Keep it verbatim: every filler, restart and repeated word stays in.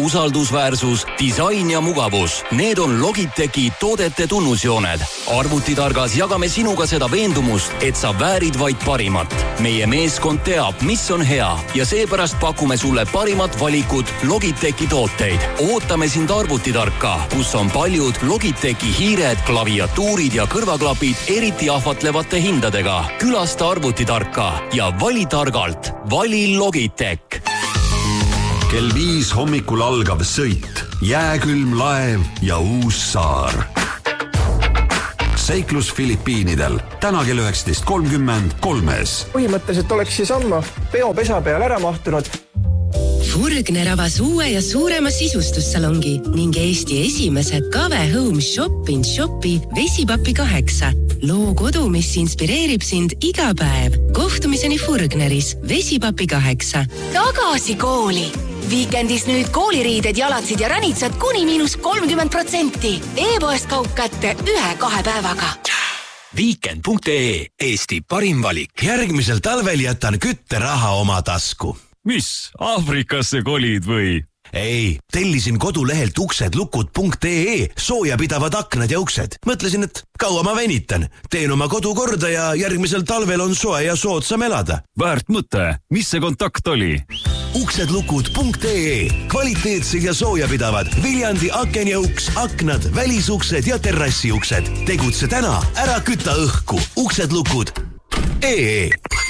usaldusväärsus, disain ja mugavus. Need on Logitechi toodete tunnusjooned. Arvutitargas jagame sinuga seda veendumust, et sa väärid vaid parimat. Meie meeskond teab, mis on hea ja seepärast pakume sulle parimat valikut Logitechi tooteid. Ootame sind Arvutitarka, kus on paljud Logitechi hiired, klaviatuurid ja kõrvaklapid eriti ahvatlevate hindadega. Külasta Arvutitarka ja vali targalt. Vali Logitech. Kell viis hommikul algav sõit, jääkülm laev ja uus saar. Seiklus Filipiinidel. Täna kell üheksateist kolmkümmend kolmes. Põhimõtteliselt oleks siis amma peopesa peal ära mahtunud. Furgner avas uue ja suurema sisustussalongi ning Eesti esimese Kave Home Shop in Shopi Vesipapi kaheksa. Loo kodu, mis inspireerib sind iga päev. Kohtumiseni Furgneris Vesipapi kaheksa. Tagasi kooli! Viikendis nüüd kooliriided, jalatsid ja ranitsad kuni miinus kolmkümmend protsenti. E-poest kaup kätte ühe-kahe päevaga. Weekend punkt ee, Eesti parim valik. Järgmisel talvel jätan kütteraha oma tasku. Mis, Aafrikasse kolid või? Ei, tellisin kodulehelt uksedlukud punkt ee soojapidavad aknad ja uksed. Mõtlesin, et kaua ma venitan. Teen oma kodu korda ja järgmisel talvel on soe ja soodsam elada. Väärt mõte. Mis see kontakt oli? uksedlukud punkt ee. Kvaliteetsed ja soojapidavad. Viljandi aken ja uks, aknad, välisuksed ja terrassiuksed. Tegutse täna, ära kütta õhku. uksedlukud punkt ee.